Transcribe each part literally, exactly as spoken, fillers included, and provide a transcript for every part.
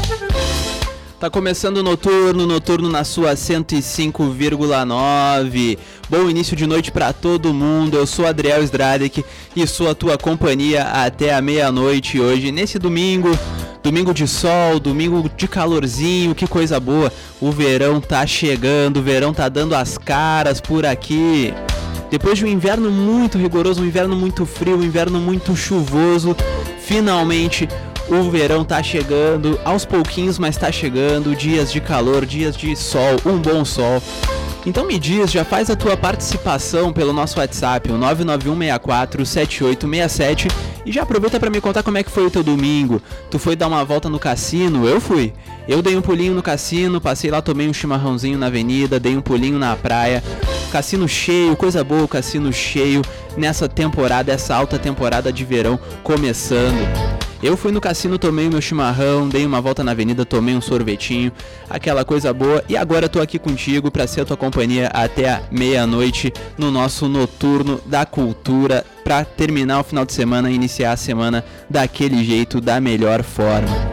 Tá começando o Noturno, Noturno na sua cento e cinco vírgula nove. Bom início de noite pra todo mundo. Eu sou Adriel Stradek e sou a tua companhia até a meia-noite hoje, nesse domingo. Domingo de sol, domingo de calorzinho, que coisa boa. O verão tá chegando, o verão tá dando as caras por aqui. Depois de um inverno muito rigoroso, um inverno muito frio, um inverno muito chuvoso, finalmente o verão tá chegando, aos pouquinhos, mas tá chegando, dias de calor, dias de sol, um bom sol. Então me diz, já faz a tua participação pelo nosso WhatsApp, o nove nove um seis quatro sete oito seis sete, e já aproveita pra me contar como é que foi o teu domingo. Tu foi dar uma volta no cassino? Eu fui. Eu dei um pulinho no cassino, passei lá, tomei um chimarrãozinho na avenida, dei um pulinho na praia. Cassino cheio, coisa boa, cassino cheio nessa temporada, essa alta temporada de verão começando. Eu fui no cassino, tomei meu chimarrão, dei uma volta na avenida, tomei um sorvetinho, aquela coisa boa, e agora tô aqui contigo para ser a tua companhia até a meia-noite no nosso Noturno da Cultura, para terminar o final de semana e iniciar a semana daquele jeito, da melhor forma.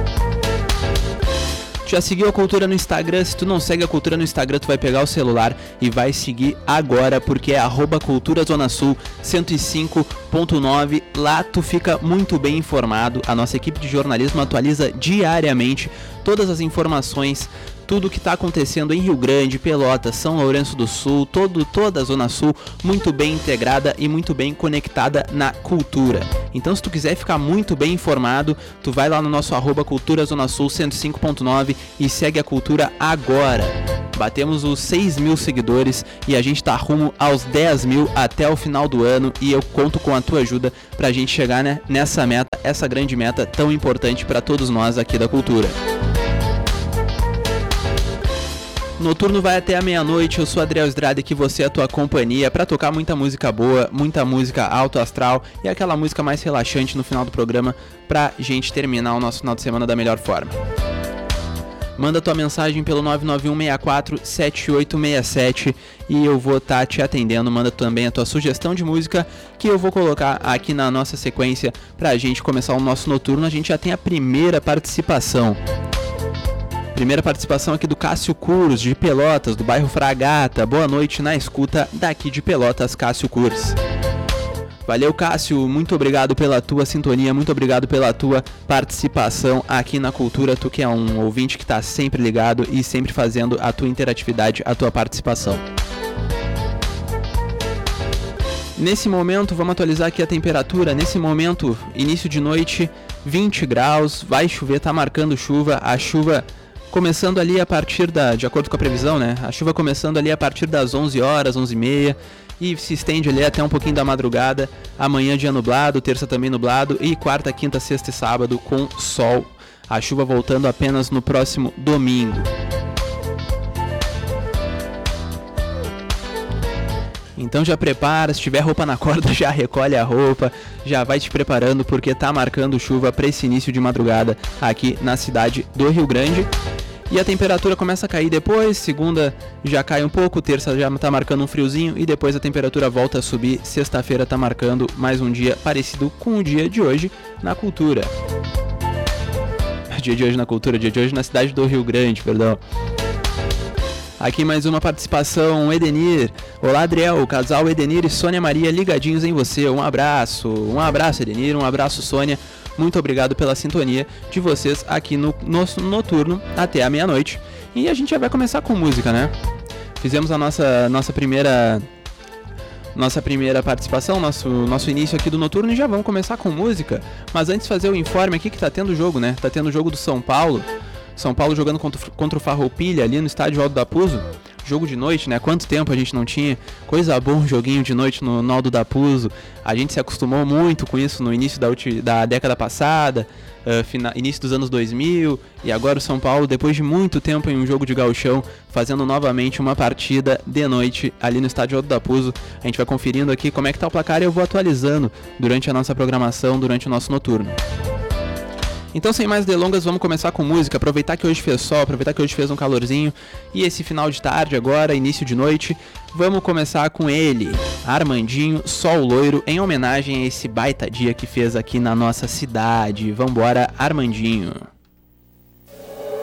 Já seguiu a Cultura no Instagram? Se tu não segue a Cultura no Instagram, tu vai pegar o celular e vai seguir agora, porque é arroba Cultura Zona Sul cento e cinco ponto nove. Lá tu fica muito bem informado. A nossa equipe de jornalismo atualiza diariamente todas as informações, tudo que está acontecendo em Rio Grande, Pelotas, São Lourenço do Sul, todo, toda a Zona Sul, muito bem integrada e muito bem conectada na cultura. Então, se tu quiser ficar muito bem informado, tu vai lá no nosso arroba Cultura Zona Sul cento e cinco ponto nove e segue a Cultura agora. Batemos os seis mil seguidores e a gente tá rumo aos dez mil até o final do ano, e eu conto com a tua ajuda pra gente chegar, né, nessa meta, essa grande meta tão importante pra todos nós aqui da Cultura. Noturno vai até a meia-noite, eu sou Adriel Stradek e você é a tua companhia pra tocar muita música boa, muita música alto astral e aquela música mais relaxante no final do programa pra gente terminar o nosso final de semana da melhor forma. Manda tua mensagem pelo nove nove um seis quatro sete oito seis sete e eu vou estar tá te atendendo. Manda também a tua sugestão de música que eu vou colocar aqui na nossa sequência pra gente começar o nosso Noturno. A gente já tem a primeira participação. Primeira participação aqui do Cássio Curs, de Pelotas, do bairro Fragata. Boa noite na escuta daqui de Pelotas, Cássio Curs. Valeu, Cássio, muito obrigado pela tua sintonia, muito obrigado pela tua participação aqui na Cultura. Tu que é um ouvinte que está sempre ligado e sempre fazendo a tua interatividade, a tua participação. Nesse momento, vamos atualizar aqui a temperatura. Nesse momento, início de noite, vinte graus, vai chover, tá marcando chuva, a chuva começando ali a partir da, de acordo com a previsão, né? A chuva começando ali a partir das onze horas, onze e meia, e se estende ali até um pouquinho da madrugada. Amanhã dia nublado, terça também nublado, e quarta, quinta, sexta e sábado com sol. A chuva voltando apenas no próximo domingo. Então já prepara, se tiver roupa na corda, já recolhe a roupa, já vai te preparando, porque tá marcando chuva para esse início de madrugada aqui na cidade do Rio Grande. E a temperatura começa a cair depois, segunda já cai um pouco, terça já tá marcando um friozinho e depois a temperatura volta a subir. Sexta-feira tá marcando mais um dia parecido com o dia de hoje na Cultura. Dia de hoje na Cultura, dia de hoje na cidade do Rio Grande, perdão. Aqui mais uma participação, Edenir. Olá, Adriel, o casal Edenir e Sônia Maria ligadinhos em você. Um abraço, um abraço, Edenir, um abraço, Sônia. Muito obrigado pela sintonia de vocês aqui no nosso Noturno até a meia-noite. E a gente já vai começar com música, né? Fizemos a nossa, nossa primeira... Nossa primeira participação, nosso, nosso início aqui do Noturno, e já vamos começar com música. Mas antes de fazer o informe aqui que tá tendo jogo, né? Tá tendo jogo do São Paulo. São Paulo jogando contra, contra o Farroupilha ali no estádio Aldo da Puzo. Jogo de noite, né? Quanto tempo a gente não tinha? Coisa boa, um joguinho de noite no, no Aldo da Puzo. A gente se acostumou muito com isso no início da, ulti, da década passada, uh, fina, início dos anos dois mil. E agora o São Paulo, depois de muito tempo em um jogo de gauchão, fazendo novamente uma partida de noite ali no estádio Aldo da Puzo. A gente vai conferindo aqui como é que tá o placar e eu vou atualizando durante a nossa programação, durante o nosso Noturno. Então, sem mais delongas, vamos começar com música. Aproveitar que hoje fez sol, aproveitar que hoje fez um calorzinho. E esse final de tarde agora, início de noite, vamos começar com ele, Armandinho, Sol Loiro, em homenagem a esse baita dia que fez aqui na nossa cidade. Vambora, Armandinho.